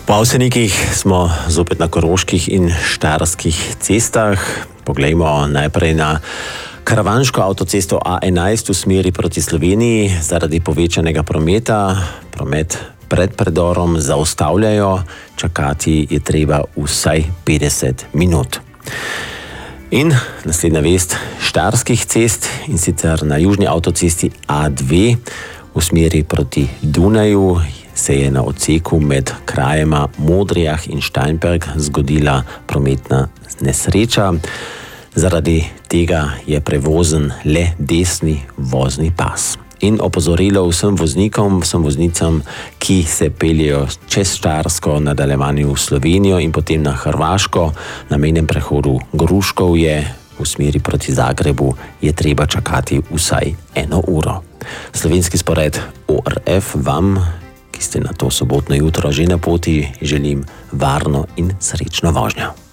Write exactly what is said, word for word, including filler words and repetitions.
Po Avsenikih smo zopet na koroških in štajerskih cestah. Poglejmo najprej na karavanško avtocesto A enajst v smeri proti Sloveniji. Zaradi povečanega prometa promet pred predorom zaustavljajo. Čakati je treba vsaj petdeset minut. In naslednja vest štajerskih cest, in sicer na južni avtocesti A dve v smeri proti Dunaju se je na odseku med krajema Modrijah in Steinberg zgodila prometna nesreča. Zaradi tega je prevozen le desni vozni pas. In opozorilo vsem voznikom, vsem voznicam, ki se peljejo čez Štajersko nadaljevanje v Slovenijo in potem na Hrvaško, na mejnem prehodu Gruškovje v smeri proti Zagrebu je treba čakati vsaj eno uro. Slovenski spored O R F vam, ki ste na to sobotno jutro že na poti, želim varno in srečno vožnjo.